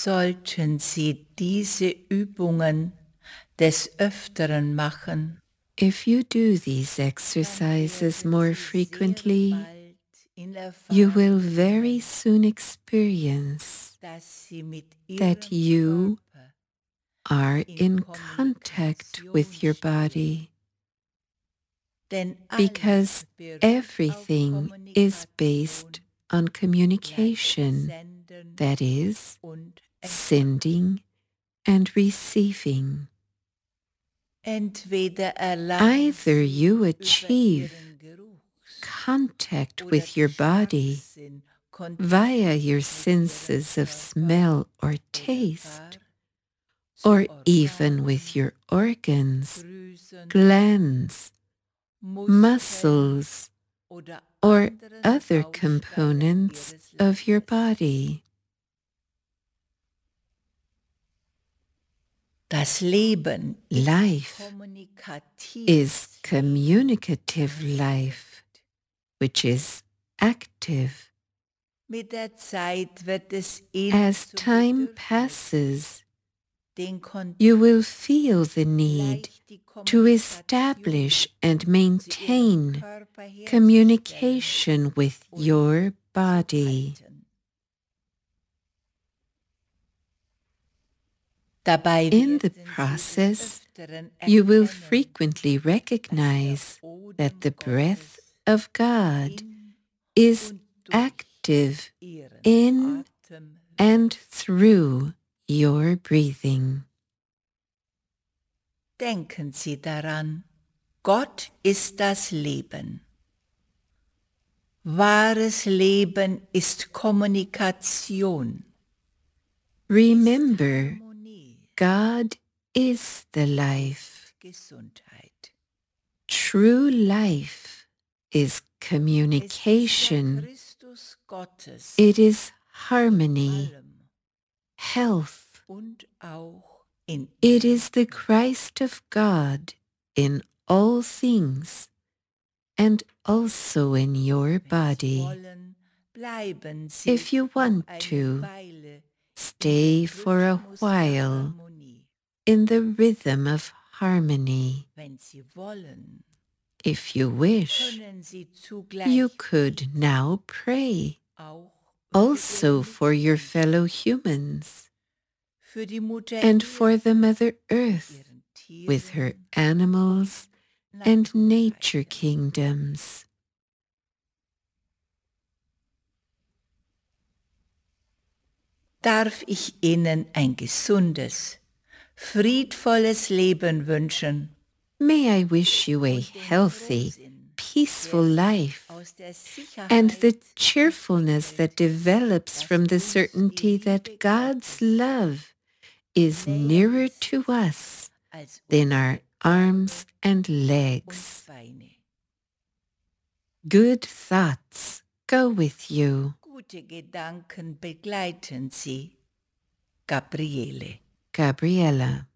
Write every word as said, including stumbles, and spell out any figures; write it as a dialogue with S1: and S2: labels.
S1: sollten Sie diese Übungen des Öfteren machen,
S2: if you do these exercises more frequently, you will very soon experience that you are in contact with your body, because everything is based on communication, that is, sending and receiving. Either you achieve contact with your body via your senses of smell or taste, or even with your organs, glands, muscles, or other components of your body. Life is communicative life, which is active. As time passes, you will feel the need to establish and maintain communication with your body. In the process, you will frequently recognize that the breath of God is active in and through your breathing.
S1: Denken Sie daran, Gott ist das Leben. Wahres Leben ist Kommunikation.
S2: Remember, God is the life. True life is communication. It is harmony, health. It is the Christ of God in all things, and also in your body. If you want to, stay for a while in the rhythm of harmony. If you wish, you could now pray also for your fellow humans and for the Mother Earth with her animals and nature kingdoms.
S1: Darf ich Ihnen ein gesundes, friedvolles Leben wünschen?
S2: May I wish you a healthy, peaceful life, and the cheerfulness that develops from the certainty that God's love is nearer to us than our arms and legs. Good thoughts go with you.
S1: Gute Gedanken begleiten Sie. Gabriele.
S2: Gabriella.